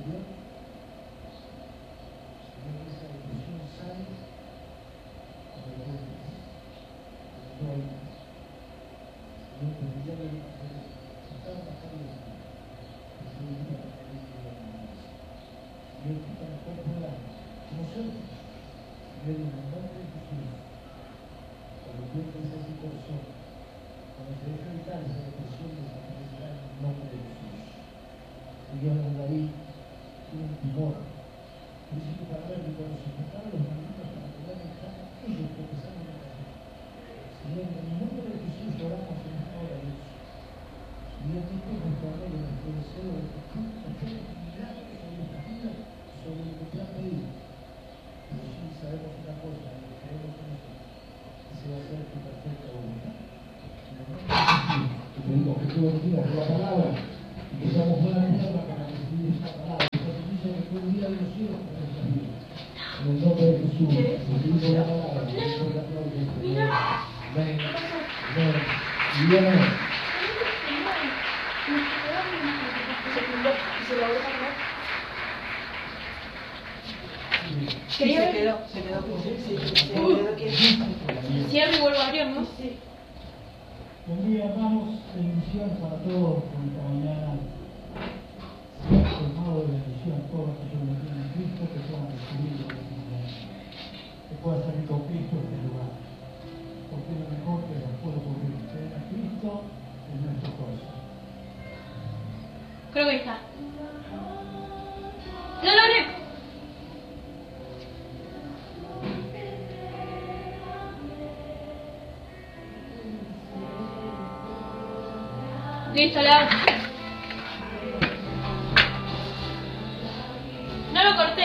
Señor, Señor, que esa depresión sale como el buen no hay más. Señor, pero ya le están pasando los años. El Señor está teniendo la confianza. Señor, que está mejor por la emoción. Señor, en el nombre de Jesús, cuando encuentre esa situación, cuando se deje evitar esa depresión, desaparecerá en el nombre de Jesús. Señor, David tiene un tumor. Principio para ver que cuando se juntaron los malditos para poder dejar, ellos empezaron a hacer. Señor, en el nombre de Jesús oramos en esta hora, Dios. Señor, que este es nuestro anhelo, nuestro deseo de que tú haces milagros sobre nuestra vida, sobre lo que te han pedido. Pero sí sabemos una cosa, y creemos en eso, que se va a hacer tu perfecta voluntad. En el nombre de Jesús, te pedimos que tú bendigas la palabra y que seamos buena tierra para recibir esta palabra. Que bendice que tú bendigas los cielos para nuestras vidas. En el nombre de Jesús, bendigo la palabra, bendigo la gloria del Señor. Amén. Amén. Y amén. Se quedó cierro y vuelvo a abrir, ¿no? Sí. Buen día, hermanos. Bendición para todos por esta mañana. Formado de bendición a todos aquellos que tienen en Cristo, que puedan recibirlo de esta manera. Que puedan salir con Cristo en este lugar. Porque es lo mejor que nos puede ocurrir. Tener a Cristo en nuestro corazón. Creo que está. ¡No lo abrí! Listo, la... No lo corté.